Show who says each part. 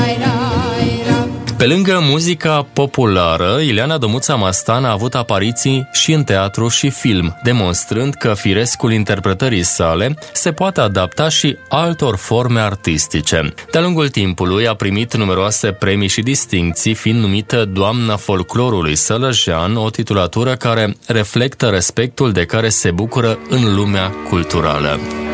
Speaker 1: Pe lângă muzica populară, Ileana Domuța-Mastan a avut apariții și în teatru și film, demonstrând că firescul interpretării sale se poate adapta și altor forme artistice. De-a lungul timpului a primit numeroase premii și distincții, fiind numită Doamna Folclorului Sălăjean, o titulatură care reflectă respectul de care se bucură în lumea culturală.